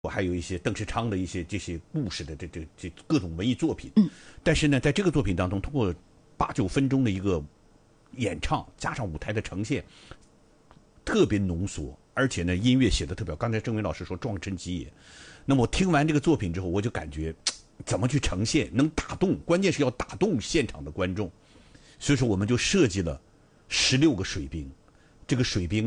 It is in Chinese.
我还有一些邓世昌的一些这些故事的这各种文艺作品。但是呢，在这个作品当中，通过8、9分钟的一个演唱，加上舞台的呈现，特别浓缩，而且呢，音乐写的特别好。刚才郑伟老师说壮趁其也，那么我听完这个作品之后，我就感觉怎么去呈现能打动，关键是要打动现场的观众。所以说，我们就设计了16个水兵，这个水兵